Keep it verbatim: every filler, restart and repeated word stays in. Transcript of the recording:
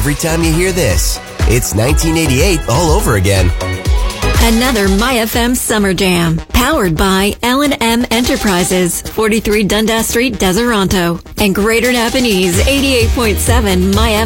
every time you hear this. It's nineteen eighty-eight all over again. Another MyFM Summer Jam, powered by L and M Enterprises, forty-three Dundas Street, Deseronto, and Greater Napanese, eighty-eight point seven MyFM.